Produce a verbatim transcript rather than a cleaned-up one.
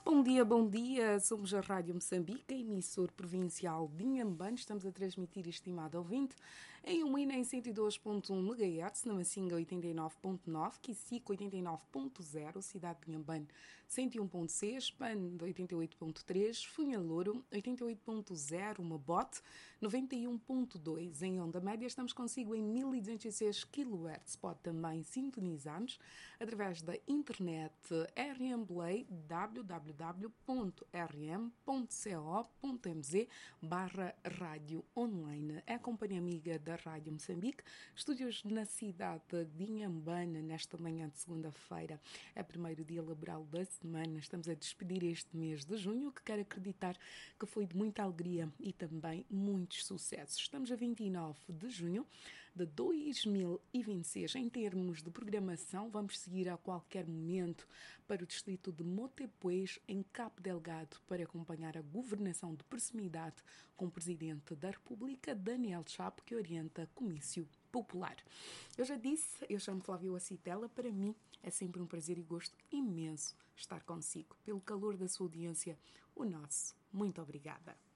Bom dia, bom dia. Somos a Rádio Moçambique, emissor provincial de Inhambane. Estamos a transmitir, estimado ouvinte, em Umina em cento e dois ponto um megahertz, na Macinga oitenta e nove ponto nove, Quicico oitenta e nove ponto zero, Cidade de Inhambane cento e um ponto seis, Pan oitenta e oito ponto três, Funhalouro oitenta e oito ponto zero, Mabote noventa e um ponto dois. Em onda média estamos consigo em mil e duzentos e seis quilohertz. Pode também sintonizar-nos através da internet R M Play, w w w ponto r m ponto co ponto m z barra rádio online. É a companhia amiga da Rádio Moçambique, estúdios na cidade de Inhambane, nesta manhã de segunda-feira. É o primeiro dia laboral da semana. Estamos a despedir este mês de junho, que quero acreditar que foi de muita alegria e também muitos sucessos. Estamos a vinte e nove de junho de dois mil e vinte e seis. Em termos de programação, vamos seguir a qualquer momento para o distrito de Motepuez, em Cabo Delgado, para acompanhar a governação de proximidade com o Presidente da República, Daniel Chapo, que orienta comício popular. Eu já disse, eu chamo Flávio Acitela. Para mim é sempre um prazer e gosto imenso estar consigo. Pelo calor da sua audiência, o nosso muito obrigada.